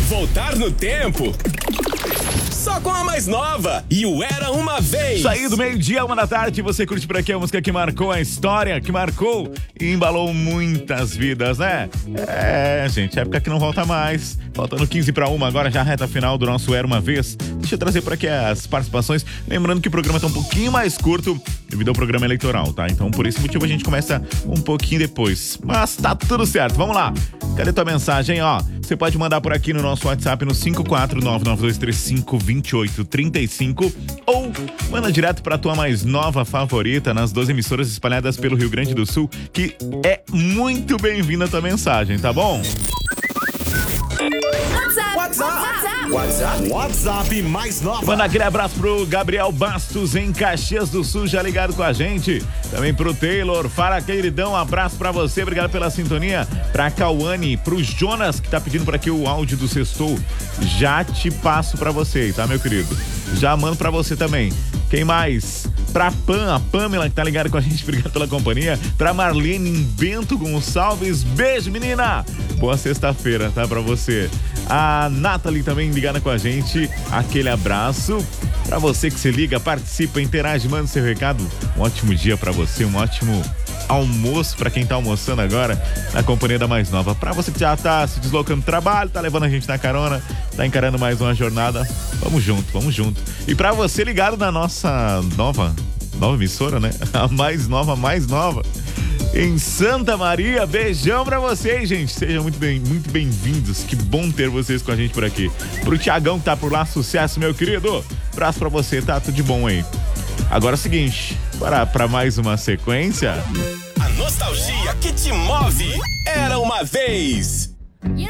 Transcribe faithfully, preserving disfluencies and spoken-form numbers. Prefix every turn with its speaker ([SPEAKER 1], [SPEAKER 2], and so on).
[SPEAKER 1] Voltar no tempo. Só com a mais nova. E o Era Uma Vez.
[SPEAKER 2] Saí do meio-dia, uma da tarde, você curte por aqui a música que marcou a história, que marcou e embalou muitas vidas, né? É, gente, época que não volta mais. Faltando quinze para uma, agora já a reta final do nosso Era Uma Vez. Deixa eu trazer por aqui as participações. Lembrando que o programa tá um pouquinho mais curto devido ao programa eleitoral, tá? Então, por esse motivo, a gente começa um pouquinho depois. Mas tá tudo certo, vamos lá. Cadê tua mensagem, ó? Você pode mandar por aqui no nosso WhatsApp no cinco quatro nove nove dois três cinco dois oito três cinco ou manda direto pra tua mais nova favorita nas doze emissoras espalhadas pelo Rio Grande do Sul, que é muito bem-vinda a tua mensagem, tá bom?
[SPEAKER 1] WhatsApp, WhatsApp, WhatsApp, WhatsApp mais nova.
[SPEAKER 2] Manda aquele abraço pro Gabriel Bastos em Caxias do Sul, já ligado com a gente. Também pro Taylor, fala queridão, abraço pra você, obrigado pela sintonia. Pra Cauane, pro Jonas, que tá pedindo por aqui o áudio do Sextou. Já te passo pra você, tá, meu querido? Já mando pra você também. Quem mais? Pra Pam, a Pamela, que tá ligada com a gente, obrigado pela companhia. Pra Marlene em Bento Gonçalves, beijo, menina! Boa sexta-feira, tá, pra você. A Nathalie também ligada com a gente, aquele abraço. Pra você que se liga, participa, interage, manda seu recado. Um ótimo dia pra você, um ótimo almoço pra quem tá almoçando agora na companhia da mais nova. Pra você que já tá se deslocando do trabalho, tá levando a gente na carona, tá encarando mais uma jornada, vamos junto, vamos junto. E pra você ligado na nossa nova, nova emissora, né? A mais nova, mais nova. Em Santa Maria, beijão pra vocês, gente. Sejam muito bem, muito bem-vindos. Que bom ter vocês com a gente por aqui. Pro Tiagão que tá por lá, sucesso, meu querido. Abraço pra você, tá tudo de bom aí. Agora é o seguinte, bora pra mais uma sequência.
[SPEAKER 1] A nostalgia que te move. Era Uma Vez.